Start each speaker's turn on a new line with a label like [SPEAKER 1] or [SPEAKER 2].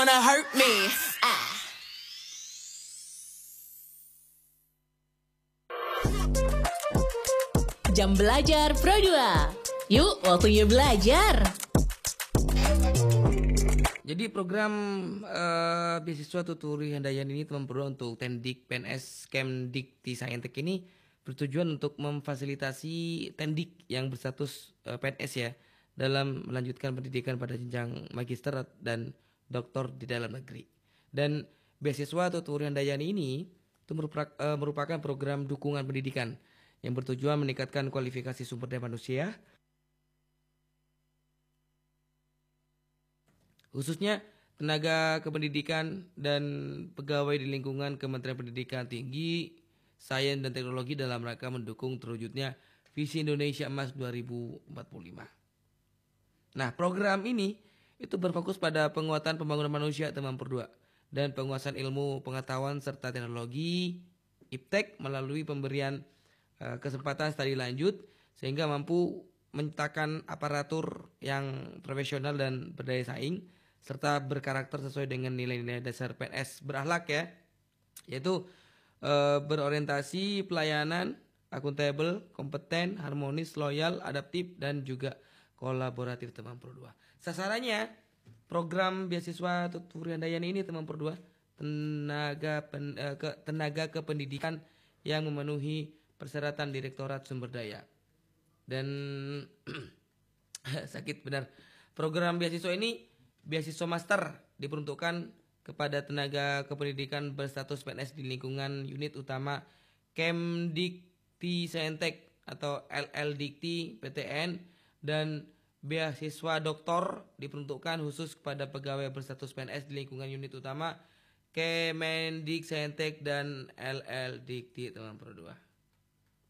[SPEAKER 1] Wanna hurt me.
[SPEAKER 2] Jam Belajar Pro 2. Yuk, waktunya belajar.
[SPEAKER 3] Jadi program beasiswa Tuturi Handayani ini teman Pro untuk Tendik PNS Kemdikti Saintek ini bertujuan untuk memfasilitasi Tendik yang berstatus PNS ya dalam melanjutkan pendidikan pada jenjang magister dan doktor di dalam negeri. Dan beasiswa Tuturi Handayani ini itu merupakan program dukungan pendidikan yang bertujuan meningkatkan kualifikasi sumber daya manusia, khususnya tenaga kependidikan dan pegawai di lingkungan Kementerian Pendidikan Tinggi, Sains dan Teknologi dalam rangka mendukung terwujudnya Visi Indonesia Emas 2045. Nah, program ini itu berfokus pada penguatan pembangunan manusia teman Pro 2 dan penguasaan ilmu pengetahuan serta teknologi IPTEK melalui pemberian kesempatan studi lanjut sehingga mampu menciptakan aparatur yang profesional dan berdaya saing serta berkarakter sesuai dengan nilai-nilai dasar PNS berakhlak ya, yaitu berorientasi pelayanan, akuntabel, kompeten, harmonis, loyal, adaptif dan juga kolaboratif teman Pro 2. Sasarannya program beasiswa Tuturi Handayani ini teman Pro 2 tenaga kependidikan yang memenuhi persyaratan Direktorat Sumber Daya. Dan sakit benar. Program beasiswa ini beasiswa master diperuntukkan kepada tenaga kependidikan berstatus PNS di lingkungan unit utama Kemdikti Saintek atau LL-Dikti PTN, dan beasiswa doktor diperuntukkan khusus kepada pegawai berstatus PNS di lingkungan unit utama Kemendik Saintek dan LL-Dikti teman Pro 2.